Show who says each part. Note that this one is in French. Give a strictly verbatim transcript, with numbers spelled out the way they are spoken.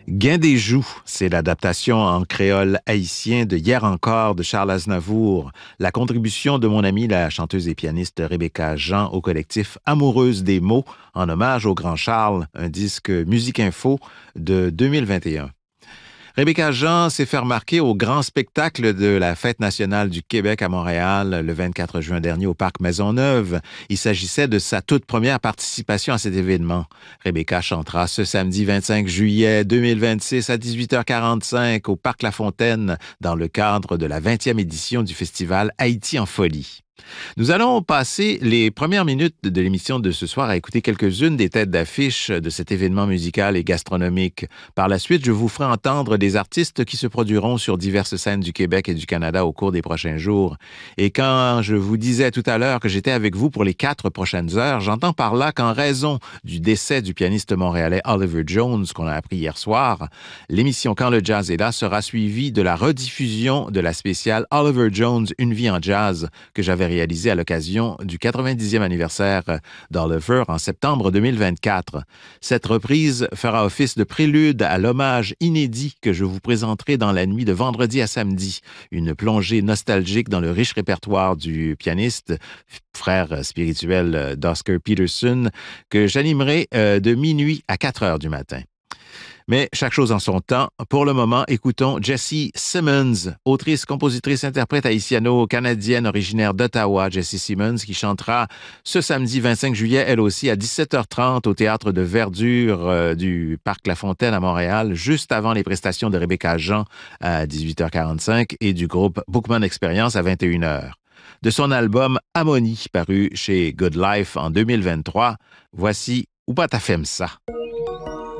Speaker 1: Gain des joues, c'est l'adaptation en créole haïtien de Hier encore de Charles Aznavour. La contribution de mon amie, la chanteuse et pianiste Rebecca Jean au collectif Amoureuse des mots, en hommage au grand Charles, un disque Musique Info de deux mille vingt et un. Rebecca Jean s'est fait remarquer au grand spectacle de la Fête nationale du Québec à Montréal le vingt-quatre juin dernier au Parc Maisonneuve. Il s'agissait de sa toute première participation à cet événement. Rebecca chantera ce samedi vingt-cinq juillet deux mille vingt-six à dix-huit heures quarante-cinq au Parc La Fontaine dans le cadre de la vingtième édition du festival Haïti en folie. Nous allons passer les premières minutes de l'émission de ce soir à écouter quelques-unes des têtes d'affiche de cet événement musical et gastronomique. Par la suite, je vous ferai entendre des artistes qui se produiront sur diverses scènes du Québec et du Canada au cours des prochains jours. Et quand je vous disais tout à l'heure que j'étais avec vous pour les quatre prochaines heures, j'entends par là qu'en raison du décès du pianiste montréalais Oliver Jones, qu'on a appris hier soir, l'émission Quand le jazz est là sera suivie de la rediffusion de la spéciale Oliver Jones, Une vie en jazz, que j'avais réalisé à l'occasion du quatre-vingt-dixième anniversaire d'Oliver en septembre deux mille vingt-quatre. Cette reprise fera office de prélude à l'hommage inédit que je vous présenterai dans la nuit de vendredi à samedi, une plongée nostalgique dans le riche répertoire du pianiste, frère spirituel d'Oscar Peterson, que j'animerai de minuit à quatre heures du matin. Mais chaque chose en son temps. Pour le moment, écoutons Jessie Simmons, autrice, compositrice, interprète haïtiano-canadienne originaire d'Ottawa, Jessie Simmons, qui chantera ce samedi vingt-cinq juillet, elle aussi, à dix-sept heures trente au Théâtre de Verdure euh, du Parc La Fontaine à Montréal, juste avant les prestations de Rebecca Jean à dix-huit heures quarante-cinq et du groupe Bookman Experience à vingt et une heures. De son album Harmonie, paru chez Good Life en deux mille vingt-trois, voici Ou pas ta femme ça.